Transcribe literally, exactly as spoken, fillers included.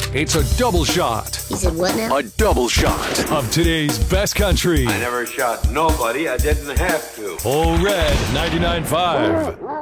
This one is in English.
It's a double shot. He said what now? A double shot of today's best country. I never shot nobody. I didn't have to. All Red ninety-nine point five.